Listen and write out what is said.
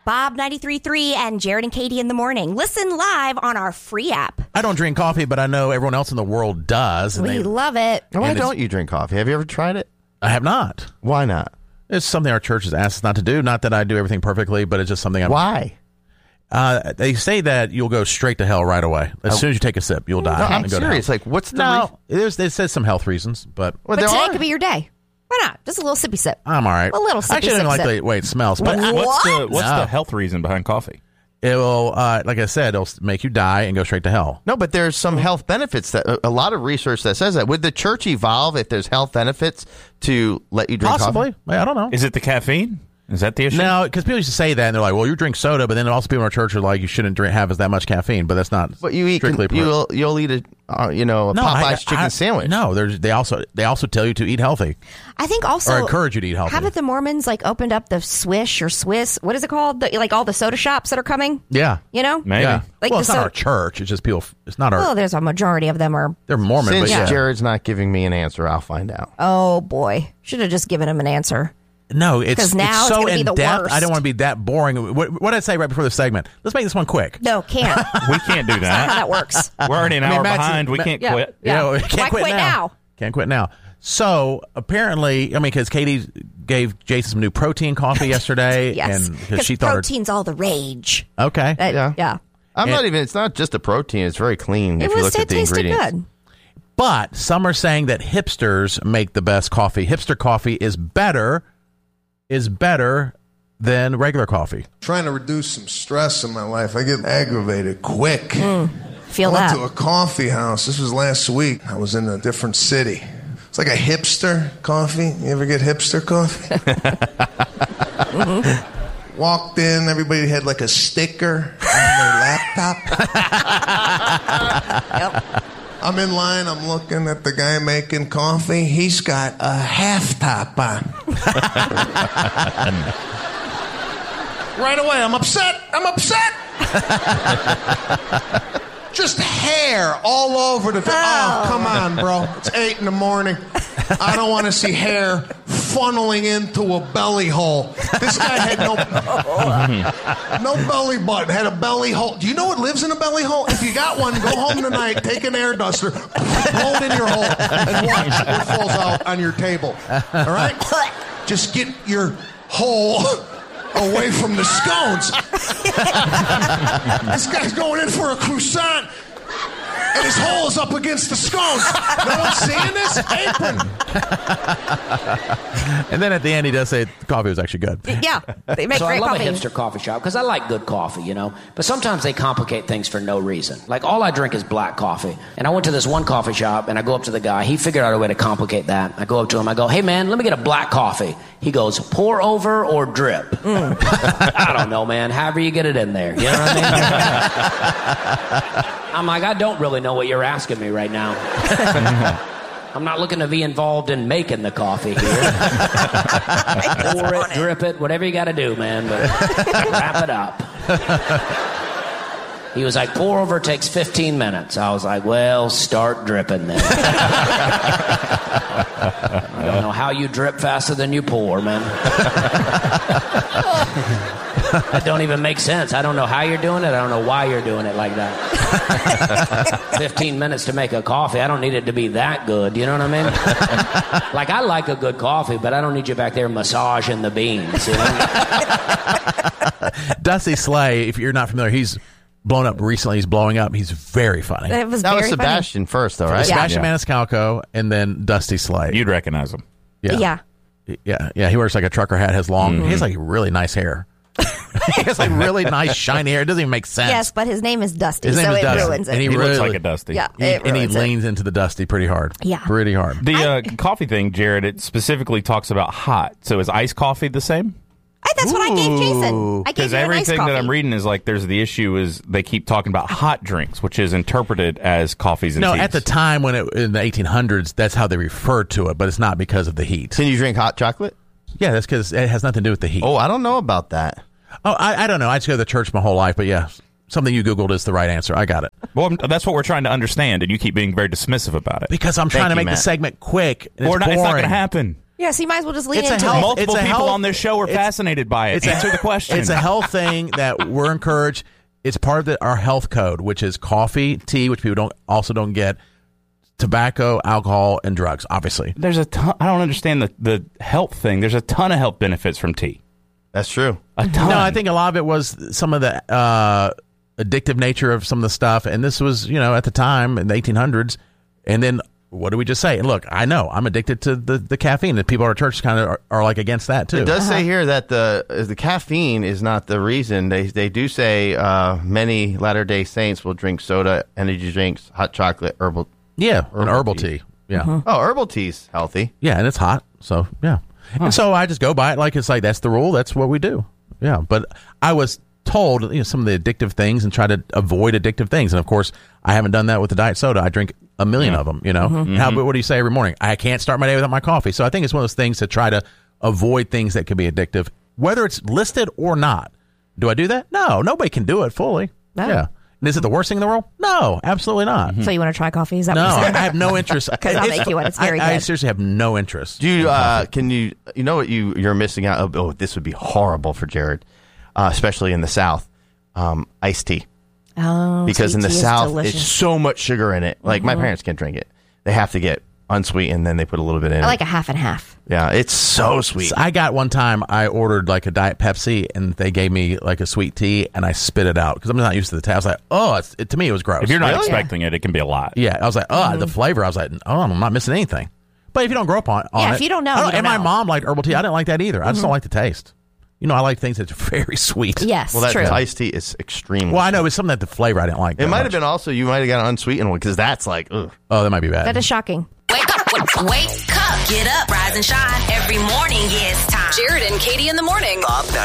Bob 93.3 and Jared and Katie in the morning. Listen live on our free app. I don't drink coffee, but I know everyone else in the world does. We love it. Why don't you drink coffee? Have you ever tried it? I have not. Why not? It's something our church has asked us not to do. Not that I do everything perfectly, but it's just something Why? They say that you'll go straight to hell right away. As soon as you take a sip, you'll die. No, I'm and go serious. To hell. Like, what's the it says some health reasons, but But today could be your day. Why not? Just a little sippy sip. I'm all right. A little sippy Actually, I don't like sip. the way it smells. But What's the health reason behind coffee? It will, like I said, it'll make you die and go straight to hell. No, but there's some health benefits that a lot of research that says that. Would the church evolve if there's health benefits to let you drink Possibly. coffee? I don't know. Is it the caffeine? Is that the issue? No, because people used to say that, and they're like, well, you drink soda, but then also people in our church are like, you shouldn't have that much caffeine, but that's not But you eat, strictly you'll eat a Popeye's chicken sandwich. No, they also tell you to eat healthy. I think also or encourage you to eat healthy. Haven't the Mormons opened up the Swish or Swiss? What is it called? All the soda shops that are coming. Yeah, you know, maybe. Yeah. Like well, it's not our church. It's just people. It's not our. Well, there's a majority of them are. They're Mormon. Since but Jared's not giving me an answer, I'll find out. Oh boy, should have just given him an answer. No, it's now so it's in be the depth. worst. I don't want to be that boring. What did I say right before the segment? Let's make this one quick. No, can't. We can't do That's not how that. that works. We're already an hour Matt's- behind. We can't quit. Yeah. we can't Why quit now? Can't quit now. So apparently, because Katie gave Jason some new protein coffee yesterday, Yes, and because she thought protein's all the rage. okay, Yeah. It's not just a protein. It's very clean if you look at the tasted ingredients. good. but some are saying that hipsters make the best coffee. Hipster coffee is better than regular coffee. Trying to reduce some stress in my life. I get aggravated quick. Feel I went that. to a coffee house. This was last week. I was in a different city. It's like a hipster coffee. You ever get hipster coffee? Walked in, everybody had like a sticker on their laptop. Yep. I'm in line, I'm looking at the guy making coffee. He's got a half top on. Right away, I'm upset. Just hair all over the... Oh, come on, bro. It's 8 in the morning. I don't want to see hair funneling into a belly hole. This guy had no belly button, had a belly hole. Do you know what lives in a belly hole? If you got one, go home tonight, take an air duster, blow it in your hole, and watch what falls out on your table. All right? Just get your hole away from the scones. This guy's going in for a croissant, and his hole is up against the scones. No one's seeing this? Apron. And then at the end, he does say the coffee was actually good. Yeah, they make So great I love coffee. a hipster coffee shop because I like good coffee, you know. But sometimes they complicate things for no reason. Like all I drink is black coffee. And I went to this one coffee shop and I go up to the guy. He figured out a way to complicate that. I go up to him. I go, hey, man, let me get a black coffee. He goes, pour over or drip? I don't know, man. However you get it in there. You know what I mean? I'm like, I don't really know what you're asking me right now. I'm not looking to be involved in making the coffee here. Pour it, drip it, whatever you got to do, man. But wrap it up. He was like, pour over takes 15 minutes. I was like, well, start dripping then. I don't know how you drip faster than you pour, man. That don't even make sense. I don't know how you're doing it. I don't know why you're doing it like that. 15 minutes to make a coffee. I don't need it to be that good. You know what I mean? Like, I like a good coffee, but I don't need you back there massaging the beans. You know? Dusty Slay, if you're not familiar, he's blown up recently. He's blowing up. He's very funny. That was Sebastian first, though, right? Sebastian Maniscalco and then Dusty Slay. You'd recognize him. Yeah. He wears like a trucker hat, has long, he has like really nice hair. He has like really nice shiny hair. It doesn't even make sense. Yes, but his name is Dusty, His name so is it Dusty. ruins it. And He looks like a Dusty. Yeah, and he leans into the Dusty pretty hard. Yeah. Pretty hard. The coffee thing, Jared, it specifically talks about hot. So is iced coffee the same? That's what I gave Jason. I gave Because you an iced everything that coffee. I'm reading is like there's the issue is they keep talking about hot drinks, which is interpreted as coffees and No, teas. at the time when in the 1800s, that's how they referred to it, but it's not because of the heat. Can you drink hot chocolate? Yeah, that's because it has nothing to do with the heat. Oh, I don't know about that. Oh, I don't know. I just go to the church my whole life, but yeah, something you Googled is the right answer. I got it. Well, that's what we're trying to understand, and you keep being very dismissive about it. Because I'm trying to you, make the Matt. segment quick. And it's It's not going boring. to happen. Yeah, so you might as well just lean It's a into health- it. Multiple It's a people health- on this show are it's- fascinated by it. Answer the question. It's a health thing that we're encouraged. It's part of our health code, which is coffee, tea, which people don't get, tobacco, alcohol, and drugs. Obviously, There's a ton. I don't understand the health thing. There's a ton of health benefits from tea. That's true. A ton. no, I think a lot of it was some of the addictive nature of some of the stuff, and this was at the time in the 1800s, and then. What do we just say? Look, I know I'm addicted to the caffeine. The people at our church kind of are like against that too. It does say here that the caffeine is not the reason. They do say many Latter-day Saints will drink soda, energy drinks, hot chocolate, herbal. Yeah, an herbal tea. Yeah, Oh, herbal tea's healthy. yeah, and it's hot. So yeah, and so I just go by it like it's like that's the rule. That's what we do. Yeah, but I was told some of the addictive things and try to avoid addictive things, and of course I haven't done that with the diet soda. I drink a million of them. What do you say every morning? I can't start my day without my coffee. So I think it's one of those things to try to avoid things that can be addictive, whether it's listed or not. Do I do that? No, nobody can do it fully. No. Yeah. And is it the worst thing in the world? No, absolutely not. So you want to try coffee? Is that No, what I you said? have no interest. 'Cause I'll make you one. It's very I good. seriously have no interest. Do you can you know what you're missing out? Oh, this would be horrible for Jared, especially in the South. Iced tea. Oh, Because in sweet the tea is South, delicious. it's so much sugar in it. Like my parents can't drink it; they have to get unsweetened, then they put a little bit in. I it. like a half and half. Yeah, it's so sweet. I got one time I ordered like a Diet Pepsi and they gave me like a sweet tea and I spit it out because I'm not used to the taste. I was like, oh, to me it was gross. If you're not Really? expecting it, it can be a lot. Yeah, I was like, oh, the flavor. I was like, oh, I'm not missing anything. But if you don't grow up on Yeah, it, if you don't know, I you don't and my know. mom liked herbal tea. I didn't like that either. I just don't like the taste. I like things that's very sweet. Yes, Well, that true. iced tea is extremely. Well, I know it's something that the flavor I didn't like. It that might have much. been also you might have got an unsweetened one because that's like, ugh. Oh, that might be bad. That is shocking. Wake up, get up, rise and shine. Every morning, yeah, it's time. Jared and Katie in the morning. Bob 96.9.